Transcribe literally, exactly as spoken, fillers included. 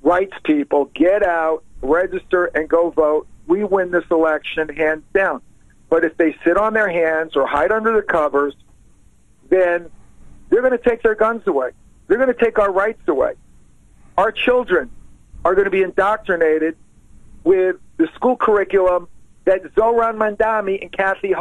rights people, get out, register, and go vote. We win this election hands down. But if they sit on their hands or hide under the covers, then they're going to take their guns away. They're going to take our rights away. Our children are going to be indoctrinated with the school curriculum that Zohran Mandami and Kathy